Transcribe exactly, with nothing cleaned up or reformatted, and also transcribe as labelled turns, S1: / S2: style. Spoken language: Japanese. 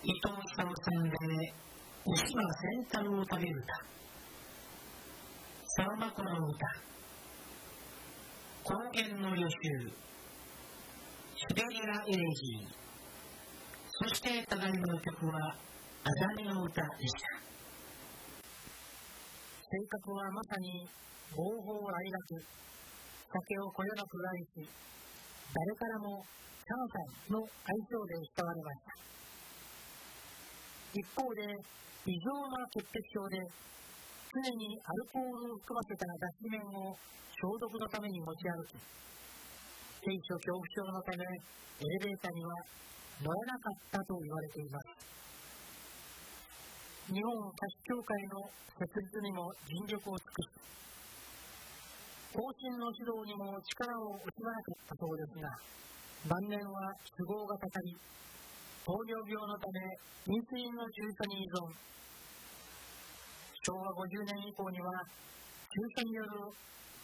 S1: 伊藤久夫さんで牛は先端を食べる歌、沢箱の歌、高原の予習、シベリアエレジー、そしてただいまの曲はアザミの歌でした。性格はまさに豪放愛楽、酒をこよなく愛し、誰からもサナさんの愛称で慕われました。一方で異常な潔癖症で常にアルコールを含ませた脱脂麺を消毒のために持ち歩き、低所恐怖症のためエレベーターには乗れなかったと言われています。日本歌手協会の設立にも尽力を尽くし、後進の指導にも力を惜しまなかったそうですが、晩年は都合がたたり、糖尿病のためインスリンの注射に依存。しょうわごじゅうねん以降には注射による